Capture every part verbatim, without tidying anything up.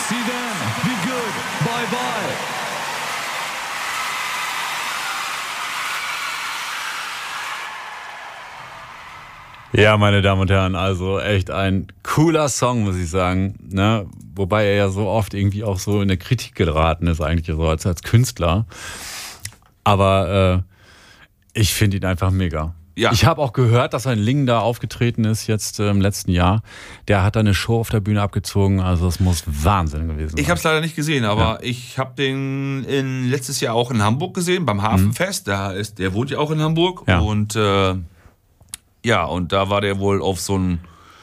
See them. Be good. Bye bye. Ja, meine Damen und Herren, also echt ein cooler Song, muss ich sagen. Ne? Wobei er ja so oft irgendwie auch so in der Kritik geraten ist, eigentlich so als, als Künstler. Aber äh, ich finde ihn einfach mega. Ja. Ich habe auch gehört, dass ein Ling da aufgetreten ist jetzt äh, im letzten Jahr. Der hat da eine Show auf der Bühne abgezogen. Also es muss Wahnsinn gewesen sein. Ich habe es leider nicht gesehen, aber ja. ich habe den in, letztes Jahr auch in Hamburg gesehen, beim Hafenfest. Mhm. Da ist, der wohnt ja auch in Hamburg. Ja. Und äh, ja, und da war der wohl auf so ein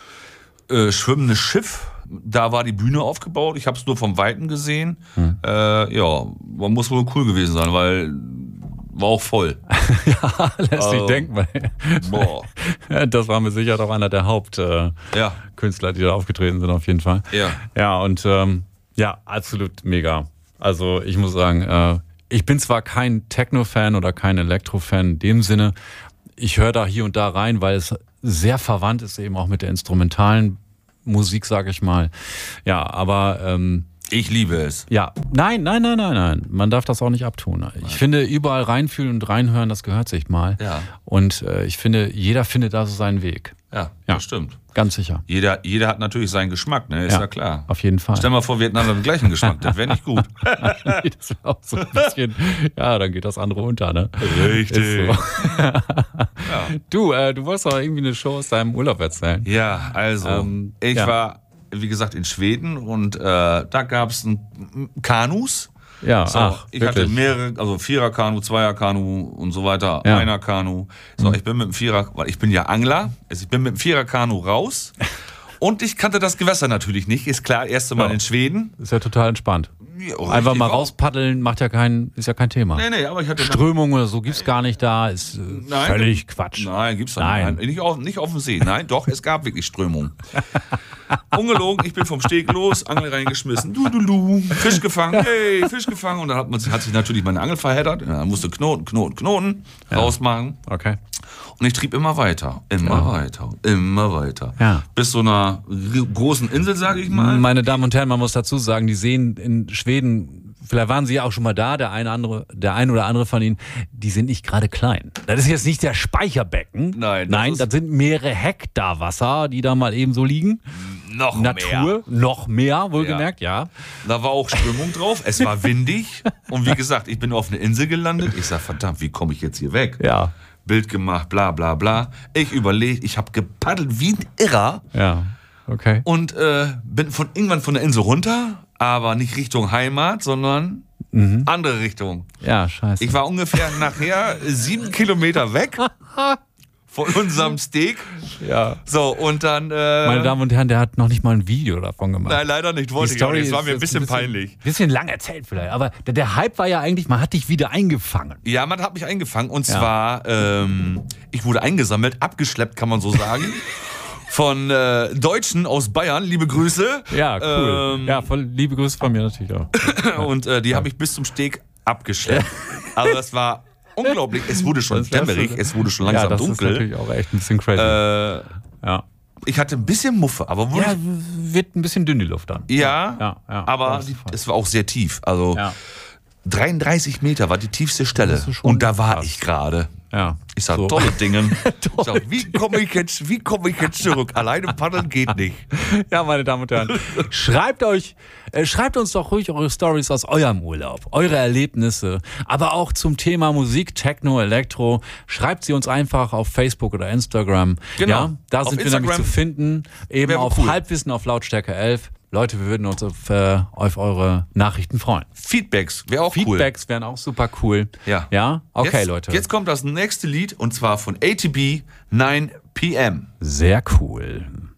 äh, schwimmendes Schiff. Da war die Bühne aufgebaut. Ich habe es nur vom Weiten gesehen. Mhm. Äh, ja, man muss wohl cool gewesen sein, weil war auch voll. Ja, lässt sich uh, denken. Weil, boah. Das war mit Sicherheit auch einer der Hauptkünstler, äh, ja. die da aufgetreten sind, auf jeden Fall. Ja, ja und ähm, ja, absolut mega. Also ich muss sagen, äh, ich bin zwar kein Techno-Fan oder kein Elektro-Fan in dem Sinne, ich höre da hier und da rein, weil es sehr verwandt ist eben auch mit der instrumentalen Musik, sag ich mal. Ja, aber ähm, ich liebe es. Ja, nein, nein, nein, nein, nein. Man darf das auch nicht abtun. Ich nein. finde, überall reinfühlen und reinhören, das gehört sich mal. Ja. Und äh, ich finde, jeder findet da so seinen Weg. Ja, ja, das stimmt. Ganz sicher. Jeder, jeder hat natürlich seinen Geschmack, ne? Ist ja, ja klar. Auf jeden Fall. Stell mal vor, wir hätten alle den gleichen Geschmack. Das wäre nicht gut. Nee, das wäre auch so ein bisschen. Ja, dann geht das andere unter, ne? Richtig. Ist so. Ja. Du, äh, du wolltest doch irgendwie eine Show aus deinem Urlaub erzählen. Ja, also, ähm, ich ja. war, wie gesagt, in Schweden und äh, da gab es Kanus. Ja, so, ach, ich wirklich? hatte mehrere, also Vierer-Kanu, Zweier-Kanu und so weiter, ja. Einer-Kanu. So, ich bin mit dem Vierer, weil ich bin ja Angler, also ich bin mit dem Vierer-Kanu raus und ich kannte das Gewässer natürlich nicht, ist klar, erste Mal ja. in Schweden. Ist ja total entspannt. Ja, einfach mal rauspaddeln macht ja kein, ist ja kein Thema. Nee, nee, aber ich hatte Strömung oder so gibt's gar nicht da, ist äh, nein, völlig Quatsch. Nein, gibt's da nicht. Nicht auf, nicht auf dem See. Nein, doch, es gab wirklich Strömung. Ungelogen, ich bin vom Steg los, Angel reingeschmissen, du, du, du, Fisch gefangen, hey, Fisch gefangen. Und dann hat, man, hat sich natürlich meine Angel verheddert. Dann musste Knoten, Knoten, Knoten ja. rausmachen. Okay. Und ich trieb immer weiter, immer ja. weiter, immer weiter. Ja. Bis so einer großen Insel, sage ich mal. Meine Damen und Herren, man muss dazu sagen, die sehen in Schweden, vielleicht waren sie ja auch schon mal da, der eine, andere, der ein oder andere von ihnen, die sind nicht gerade klein. Das ist jetzt nicht der Speicherbecken. Nein, das, Nein, das sind mehrere Hektar Wasser, die da mal eben so liegen. Noch Natur, mehr. noch mehr, wohlgemerkt, ja. ja. Da war auch Strömung drauf, es war windig. Und wie gesagt, ich bin auf eine Insel gelandet. Ich sag, verdammt, wie komme ich jetzt hier weg? Ja. Bild gemacht, bla bla bla. Ich überlege, ich habe gepaddelt wie ein Irrer. Ja, okay. Und äh, bin von, irgendwann von der Insel runter, aber nicht Richtung Heimat, sondern mhm. andere Richtung. Ja, scheiße. Ich war ungefähr nachher sieben Kilometer weg von unserem Steg. Ja. So, und dann... Äh, Meine Damen und Herren, der hat noch nicht mal ein Video davon gemacht. Nein, leider nicht. Wollte ich auch nicht. Das war mir ein bisschen, ein bisschen peinlich. Bisschen lang erzählt vielleicht. Aber der, der Hype war ja eigentlich, man hat dich wieder eingefangen. Ja, man hat mich eingefangen. Und ja. zwar, ähm, ich wurde eingesammelt, abgeschleppt, kann man so sagen. Von äh, Deutschen aus Bayern. Liebe Grüße. Ja, cool. Ähm, ja, voll liebe Grüße von mir natürlich auch. Und äh, die ja. habe ich bis zum Steg abgeschleppt. Also das war... unglaublich, es wurde schon dämmerig, es wurde schon langsam ja, das dunkel. Das ist natürlich auch echt ein bisschen crazy. Äh, ja. Ich hatte ein bisschen Muffe, aber ja, wird ein bisschen dünn die Luft dann. Ja, ja, ja aber die, es war auch sehr tief. Also ja. dreiunddreißig Meter war die tiefste Stelle. Und da war krass. ich gerade. Ja. Ich sag, so. tolle Dinge. Ich sag, wie komme ich jetzt, wie komme ich jetzt zurück? Alleine paddeln geht nicht. Ja, meine Damen und Herren, schreibt euch, äh, schreibt uns doch ruhig eure Stories aus eurem Urlaub, eure Erlebnisse, aber auch zum Thema Musik, Techno, Elektro. Schreibt sie uns einfach auf Facebook oder Instagram. Genau. Ja, da auf sind Instagram wir nämlich zu finden, eben auf cool. Halbwissen auf Lautstärke elf. Leute, wir würden uns auf, äh, auf eure Nachrichten freuen. Feedbacks wäre auch Feedbacks cool. Feedbacks wären auch super cool. Ja. Ja? Okay, jetzt, Leute. Jetzt kommt das nächste Lied und zwar von A T B, nine P M. Sehr cool.